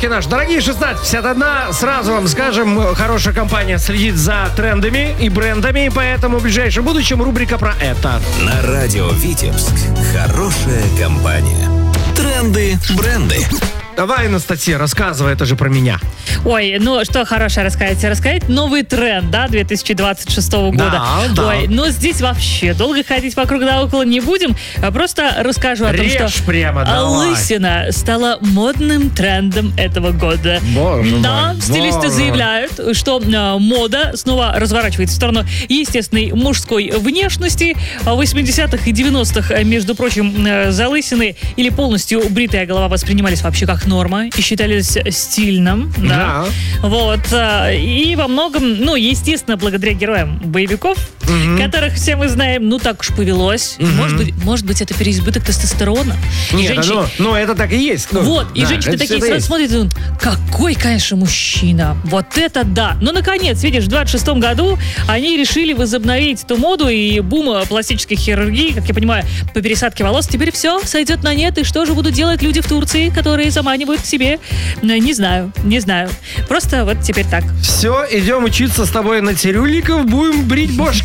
девочки наши, дорогие 1651, сразу вам скажем, хорошая компания следит за трендами и брендами, поэтому в ближайшем будущем рубрика про это. На радио Витебск. Хорошая компания. Тренды, бренды. Давай, Анастасия, рассказывай, это же про меня. Ой, ну что хорошее рассказать новый тренд, да, 2026 года. Да. Ой, ну здесь вообще долго ходить вокруг да около не будем, просто расскажу о том, что прямо, давай. лысина стала модным трендом этого года. Боже да, мой, стилисты боже. заявляют, что мода снова разворачивается в сторону естественной мужской внешности. В 80-х и 90-х, между прочим, залысины или полностью бритая голова воспринимались вообще как норма и считались стильным, да. Вот. И во многом, ну, естественно, благодаря героям боевиков, которых все мы знаем, ну, так уж повелось. Может быть, это переизбыток тестостерона. Нет, ну, это так и есть. Ну, вот, и да, женщины такие сразу есть. смотрят и думают, какой, конечно, мужчина. Вот это да. Ну, наконец, видишь, в 26-м году они решили возобновить эту моду и бум пластической хирургии, как я понимаю, по пересадке волос. Теперь все сойдет на нет. И что же будут делать люди в Турции, которые заманивают к себе? Не знаю. Просто вот теперь так. Все, идем учиться с тобой на цирюльников, будем брить бошки.